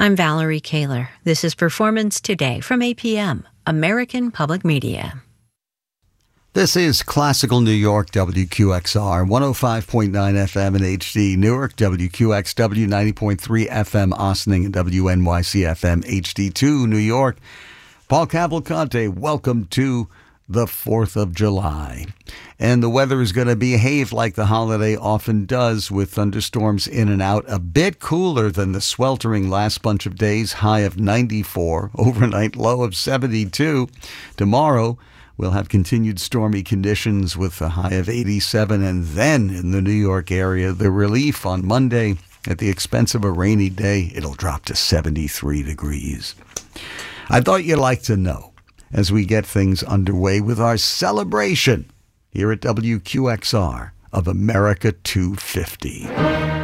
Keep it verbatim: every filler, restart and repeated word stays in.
I'm Valerie Kaler. This is Performance Today from A P M, American Public Media. This is Classical New York, W Q X R, one oh five point nine F M in H D Newark, W Q X W ninety point three F M Ossining, and W N Y C F M H D two New York. Paul Cavalcante, welcome to the fourth of July. And the weather is going to behave like the holiday often does, with thunderstorms in and out, a bit cooler than the sweltering last bunch of days, high of ninety-four, overnight low of seventy-two. Tomorrow, we'll have continued stormy conditions with a high of eighty-seven, and then in the New York area, the relief on Monday at the expense of a rainy day, it'll drop to seventy-three degrees. I thought you'd like to know as we get things underway with our celebration here at W Q X R of America two fifty.